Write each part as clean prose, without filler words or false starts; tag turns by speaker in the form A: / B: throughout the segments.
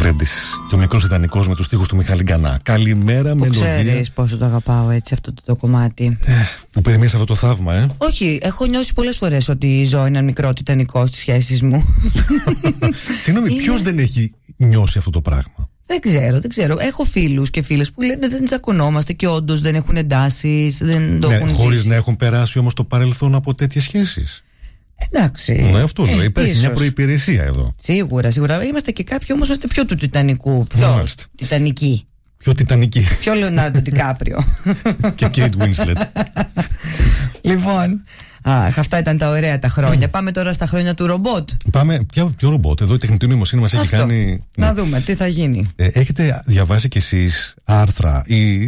A: Φρέντης και ο μικρός Ιδανικός με τους στίχους του Μιχάλη Γκανά. Καλημέρα, μελωδία.
B: Ξέρεις πόσο το αγαπάω έτσι αυτό το κομμάτι.
A: Που περιμένεις αυτό το θαύμα,
B: Όχι, έχω νιώσει πολλές φορές ότι ζω έναν μικρό Τιτανικό στις σχέσεις μου.
A: Συγγνώμη, ποιος δεν έχει νιώσει αυτό το πράγμα?
B: Δεν ξέρω. Έχω φίλους και φίλες που λένε δεν τσακωνόμαστε και όντως δεν έχουν εντάσεις, δεν το έχουν
A: χωρίς
B: ζήσει.
A: να έχουν περάσει όμως το παρελθόν από τέτοιες σχέσεις.
B: Εντάξει.
A: Ναι, αυτό λέω. Υπάρχει
B: ίσως
A: μια προϋπηρεσία εδώ.
B: Σίγουρα. Είμαστε και κάποιοι όμως είμαστε πιο του Τιτανικού. Πιο Τιτανικοί.
A: Πιο Τιτανική.
B: Πιο Λεωνάρντο Ντικάπριο.
A: Και Κέιτ Winslet.
B: Λοιπόν, αυτά ήταν τα ωραία τα χρόνια. Πάμε τώρα στα χρόνια του ρομπότ.
A: Ποιο ρομπότ? Εδώ η τεχνητή νοημοσύνη μας έχει κάνει.
B: Να δούμε τι θα γίνει.
A: Έχετε διαβάσει κι εσείς άρθρα ή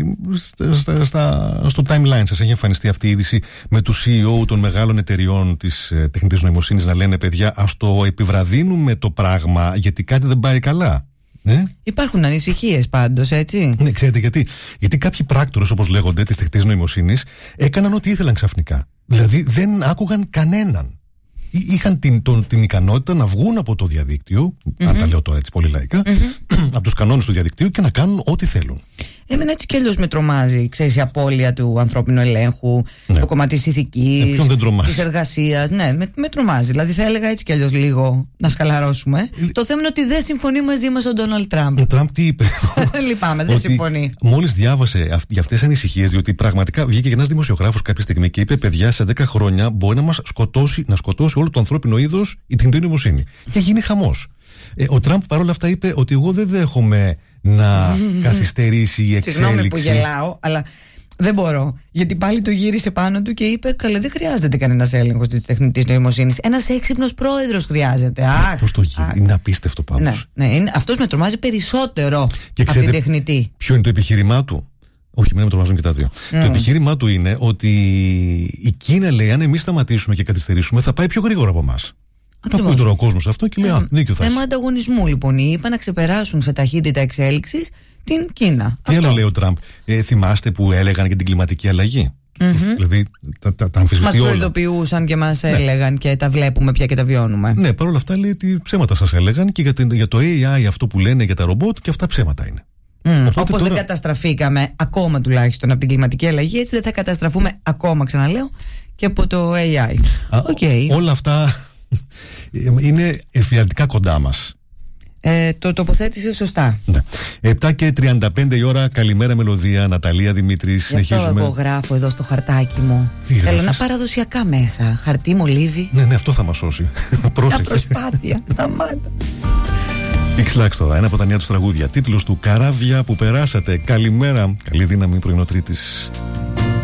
A: στο timeline σας έχει εμφανιστεί αυτή η είδηση με τους CEO των μεγάλων εταιριών της τεχνητής νοημοσύνης να λένε, παιδιά, ας το επιβραδύνουμε το πράγμα γιατί κάτι δεν πάει καλά?
B: Υπάρχουν ανησυχίες πάντως, έτσι.
A: Ναι, ξέρετε γιατί? Γιατί κάποιοι πράκτορες, όπως λέγονται, της τεχνητής νοημοσύνης, έκαναν ό,τι ήθελαν ξαφνικά. Δηλαδή δεν άκουγαν κανέναν. Είχαν την ικανότητα να βγουν από το διαδίκτυο, αν τα λέω τώρα έτσι πολύ λαϊκά, από τους κανόνες του διαδικτύου και να κάνουν ό,τι θέλουν.
B: Εμένα έτσι κι αλλιώς με τρομάζει, ξέρεις, η απώλεια του ανθρώπινου ελέγχου, το κομμάτι της ηθικής, της εργασίας. Ναι, με τρομάζει. Δηλαδή θα έλεγα έτσι κι αλλιώς λίγο να σκαλαρώσουμε. Το θέμα είναι ότι δεν συμφωνεί μαζί μας ο Ντόναλντ Τραμπ.
A: Ο Τραμπ τι είπε?
B: Λυπάμαι, δεν συμφωνεί.
A: Μόλις διάβασε για αυτές τις ανησυχίες, διότι πραγματικά βγήκε ένας δημοσιογράφος κάποια στιγμή και είπε, παιδιά, σε 10 χρόνια μπορεί να μας σκοτώσει όλο το ανθρώπινο είδος η τεχνητή νοημοσύνη. Και γίνει χαμός. Ο Τραμπ παρόλα αυτά είπε ότι εγώ δεν δέχομαι να καθυστερήσει η εξέλιξη.
B: Συγγνώμη που γελάω, αλλά δεν μπορώ. Γιατί πάλι το γύρισε πάνω του και είπε, καλά, δεν χρειάζεται κανένας έλεγχος της τεχνητής νοημοσύνης. Ένας έξυπνος πρόεδρος χρειάζεται.
A: Πώς το γύρισε? Είναι απίστευτο πάντως.
B: Ναι, αυτός με τρομάζει περισσότερο από την τεχνητή.
A: Ποιο είναι το επιχείρημά του? Όχι, μην με τρομάζουν και τα δύο. Το επιχείρημά του είναι ότι η Κίνα λέει, αν εμείς σταματήσουμε και καθυστερήσουμε, θα πάει πιο γρήγορα από εμάς. Το ακούει τώρα ο κόσμος αυτό και λέει, δίκιο θα έχει. Θέμα
B: ανταγωνισμού λοιπόν. Είπα να ξεπεράσουν σε ταχύτητα εξέλιξης την Κίνα.
A: Τι άλλο λέει ο Τραμπ? Θυμάστε που έλεγαν για την κλιματική αλλαγή? Δηλαδή τα αμφισβητεί όλα.
B: Μας προειδοποιούσαν και μας έλεγαν και τα βλέπουμε πια και τα βιώνουμε.
A: Ναι, παρόλα αυτά λέει ότι ψέματα σας έλεγαν και για το AI, αυτό που λένε για τα ρομπότ, και αυτά ψέματα είναι.
B: Όπως τώρα... δεν καταστραφήκαμε ακόμα τουλάχιστον από την κλιματική αλλαγή, έτσι δεν θα καταστραφούμε ακόμα, ξαναλέω, και από το AI.
A: Όλα αυτά είναι εφιαλτικά κοντά μας.
B: Το τοποθέτησε σωστά.
A: Ναι. 7:35 η ώρα. Καλημέρα, μελωδία. Ναταλία Δημήτρη. Συνεχίζουμε.
B: Εγώ γράφω εδώ στο χαρτάκι μου. Θέλω να παραδοσιακά μέσα. Χαρτί, μολύβι.
A: Ναι, αυτό θα μας σώσει.
B: Πρόσεχε. Τα προσπάθεια. Σταμάτα.
A: X-Lax τώρα, ένα από τα νέα του τραγούδια. Τίτλος του Καράβια που περάσατε. Καλημέρα. Καλή δύναμη πρωινό Τρίτης.